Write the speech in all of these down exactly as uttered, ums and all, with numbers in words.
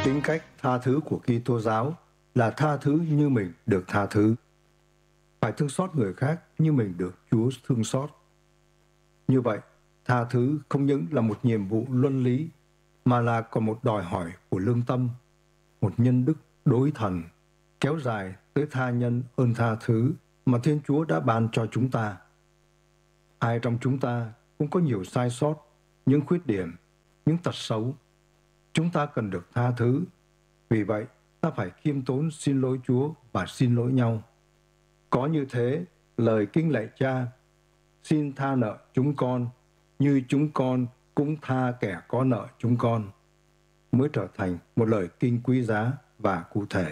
Tính cách tha thứ của Kitô giáo là tha thứ như mình được tha thứ. Phải thương xót người khác như mình được Chúa thương xót. Như vậy, tha thứ không những là một nhiệm vụ luân lý, mà là còn một đòi hỏi của lương tâm, một nhân đức đối thần, kéo dài tới tha nhân ơn tha thứ mà Thiên Chúa đã ban cho chúng ta. Ai trong chúng ta cũng có nhiều sai sót, những khuyết điểm, những tật xấu. Chúng ta cần được tha thứ. Vì vậy, ta phải khiêm tốn xin lỗi Chúa và xin lỗi nhau. Có như thế, lời Kinh Lạy Cha, xin tha nợ chúng con, như chúng con cũng tha kẻ có nợ chúng con, mới trở thành một lời kinh quý giá và cụ thể.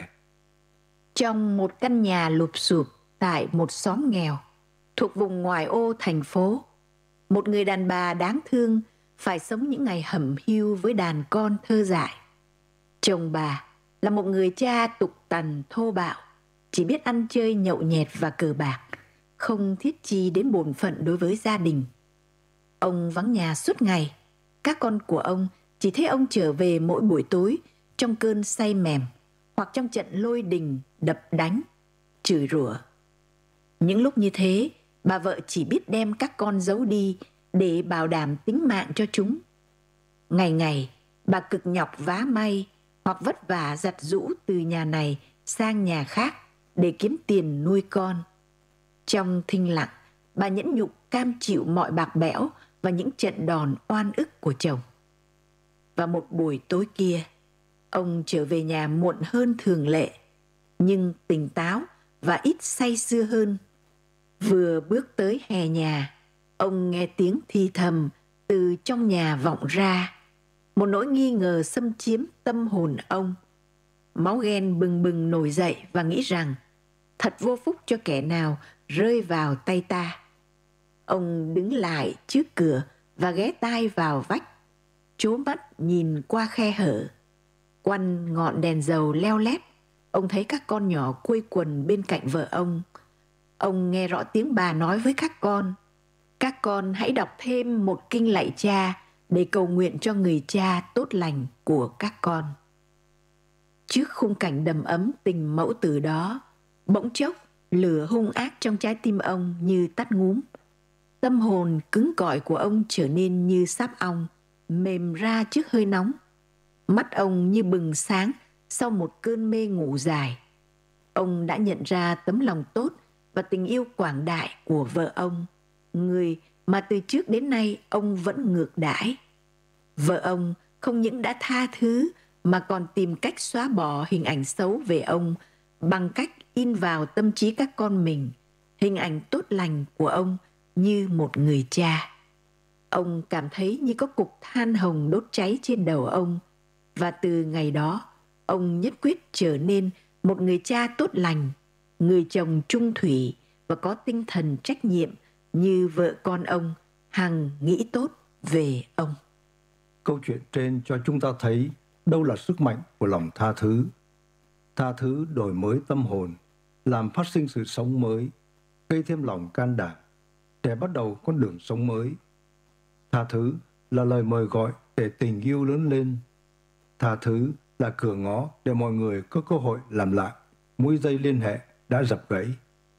Trong một căn nhà lụp xụp tại một xóm nghèo, thuộc vùng ngoại ô thành phố, một người đàn bà đáng thương phải sống những ngày hẩm hiu với đàn con thơ dại. Chồng bà là một người cha tục tằn thô bạo, chỉ biết ăn chơi nhậu nhẹt và cờ bạc, không thiết chi đến bổn phận đối với gia đình. Ông vắng nhà suốt ngày, các con của ông chỉ thấy ông trở về mỗi buổi tối trong cơn say mềm hoặc trong trận lôi đình đập đánh, chửi rủa. Những lúc như thế, bà vợ chỉ biết đem các con giấu đi để bảo đảm tính mạng cho chúng. Ngày ngày, bà cực nhọc vá may hoặc vất vả giặt giũ từ nhà này sang nhà khác để kiếm tiền nuôi con. Trong thinh lặng, bà nhẫn nhục cam chịu mọi bạc bẽo và những trận đòn oan ức của chồng. Và một buổi tối kia, ông trở về nhà muộn hơn thường lệ, nhưng tỉnh táo và ít say sưa hơn. Vừa bước tới hè nhà, ông nghe tiếng thì thầm từ trong nhà vọng ra. Một nỗi nghi ngờ xâm chiếm tâm hồn ông. Máu ghen bừng bừng nổi dậy và nghĩ rằng thật vô phúc cho kẻ nào rơi vào tay ta. Ông đứng lại trước cửa và ghé tai vào vách, trố mắt nhìn qua khe hở. Quanh ngọn đèn dầu leo lét, ông thấy các con nhỏ quây quần bên cạnh vợ ông. Ông nghe rõ tiếng bà nói với các con: các con hãy đọc thêm một kinh lạy Cha để cầu nguyện cho người cha tốt lành của các con. Trước khung cảnh đầm ấm tình mẫu tử đó, bỗng chốc lửa hung ác trong trái tim ông như tắt ngúm. Tâm hồn cứng cỏi của ông trở nên như sáp ong, mềm ra trước hơi nóng. Mắt ông như bừng sáng sau một cơn mê ngủ dài. Ông đã nhận ra tấm lòng tốt và tình yêu quảng đại của vợ ông, người mà từ trước đến nay ông vẫn ngược đãi. Vợ ông không những đã tha thứ mà còn tìm cách xóa bỏ hình ảnh xấu về ông bằng cách in vào tâm trí các con mình hình ảnh tốt lành của ông như một người cha. Ông cảm thấy như có cục than hồng đốt cháy trên đầu ông, và từ ngày đó, ông nhất quyết trở nên một người cha tốt lành, người chồng trung thủy và có tinh thần trách nhiệm như vợ con ông hằng nghĩ tốt về ông. Câu chuyện trên cho chúng ta thấy đâu là sức mạnh của lòng tha thứ. Tha thứ đổi mới tâm hồn, làm phát sinh sự sống mới, gây thêm lòng can đảm, để bắt đầu con đường sống mới. Tha thứ là lời mời gọi để tình yêu lớn lên. Tha thứ là cửa ngõ để mọi người có cơ hội làm lại mối dây liên hệ đã dập gãy.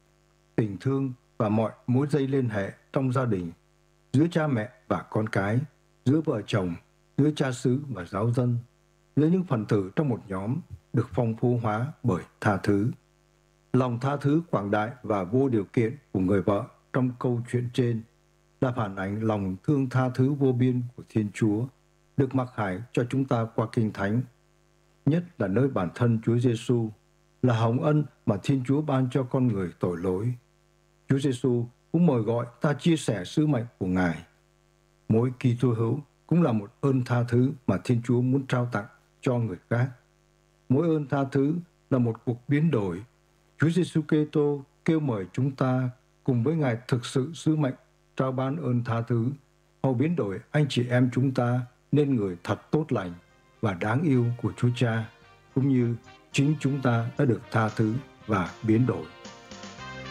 Tình thương và mọi mối dây liên hệ trong gia đình, giữa cha mẹ và con cái, giữa vợ chồng, giữa cha xứ và giáo dân, giữa những phần tử trong một nhóm được phong phú hóa bởi tha thứ. Lòng tha thứ quảng đại và vô điều kiện của người vợ trong câu chuyện trên là phản ánh lòng thương tha thứ vô biên của Thiên Chúa, được mặc khải cho chúng ta qua Kinh Thánh, nhất là nơi bản thân Chúa Giêsu là hồng ân mà Thiên Chúa ban cho con người tội lỗi. Chúa Giêsu cũng mời gọi ta chia sẻ sứ mệnh của Ngài. Mỗi Kitô hữu cũng là một ơn tha thứ mà Thiên Chúa muốn trao tặng cho người khác. Mỗi ơn tha thứ là một cuộc biến đổi. Chúa Giêsu Kitô kêu mời chúng ta cùng với Ngài thực sự sứ mệnh trao ban ơn tha thứ, hầu biến đổi anh chị em chúng ta nên người thật tốt lành và đáng yêu của Chúa Cha, cũng như chính chúng ta đã được tha thứ và biến đổi.